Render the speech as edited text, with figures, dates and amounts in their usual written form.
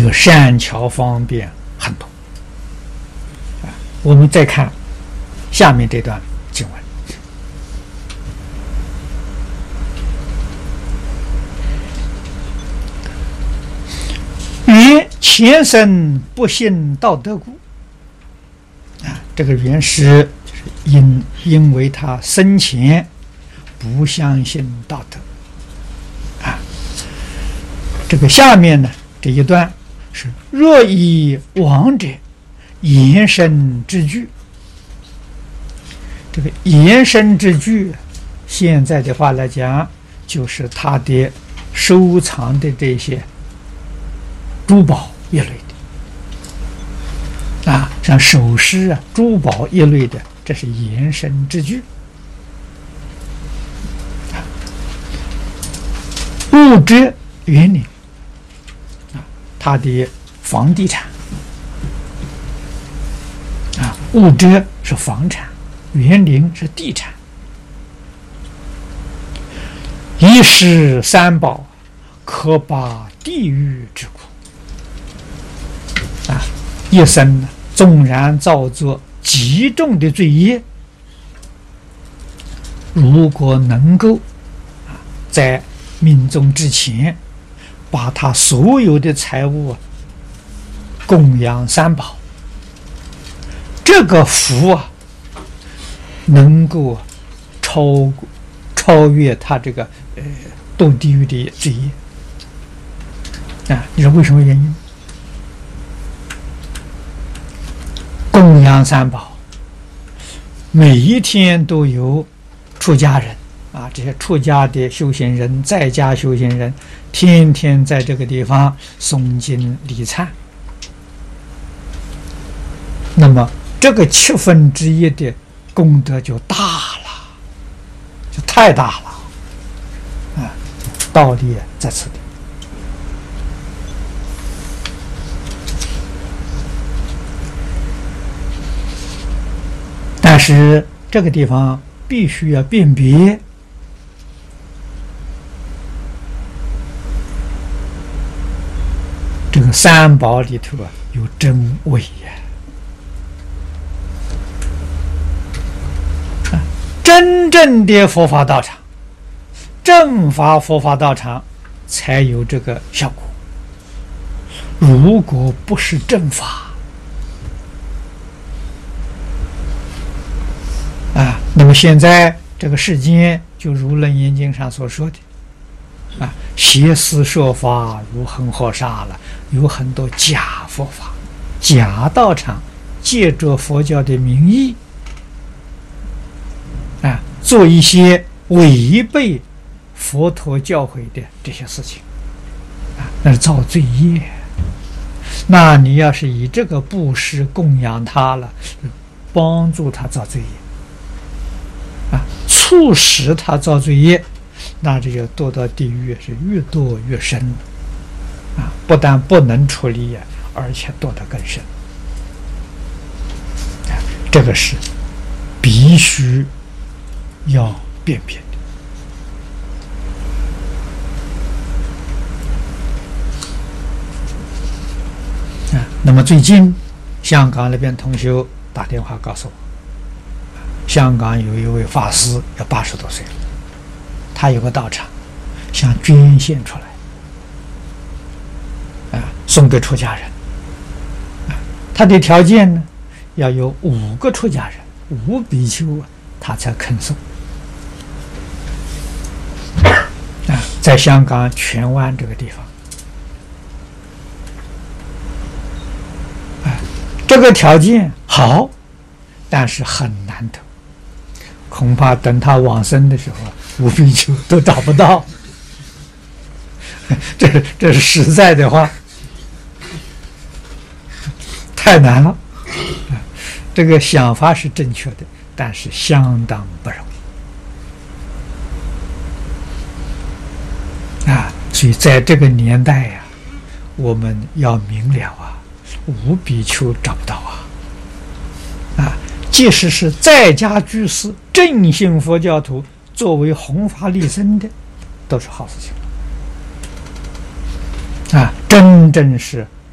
个善巧方便很多。我们再看下面这段经文。曰：前生不信道德故。这个原是就是因为他生前不相信道德。这个下面呢这一段是若以往者延伸之句。这个延伸之句，现在的话来讲，就是他的收藏的这些珠宝一类的像首饰珠宝一类的，这是延伸之句。物质园林他的房地产物质是房产，园林是地产。一食三宝，可拔地狱之苦。一生呢，纵然造作极重的罪业，如果能够在命终之前，把他所有的财物供养三宝，这个福能够超越他这个堕地狱的罪业你说为什么原因？供养三宝，每一天都有出家人这些出家的修行人，在家修行人，天天在这个地方诵经礼忏，那么这个1/7的功德就大了，就太大了道理在此地。但是这个地方必须要辨别这个三宝里头有真伪真正的佛法道场，正法佛法道场才有这个效果。如果不是正法那么现在这个世间就如《楞严经》上所说的邪思说法如恒河沙了，有很多假佛法、假道场，借着佛教的名义做一些违背佛陀教诲的这些事情那是造罪业。那你要是以这个布施供养他了，帮助他造罪业促使他造罪业，那这个堕到地狱是越堕越深不但不能处理而且堕得更深这个是必须要辨别的那么最近香港那边同学打电话告诉我，香港有一位法师要80多岁了，他有个道场想捐献出来送给出家人他的条件呢要有5个出家人，5比丘他才肯送在香港荃湾这个地方这个条件好，但是很难得，恐怕等他往生的时候5比丘都找不到这是实在的话，太难了这个想法是正确的，但是相当不容易所以在这个年代我们要明了5比丘找不到即使是在家居士正信佛教徒作为弘法利生的都是好事情真正是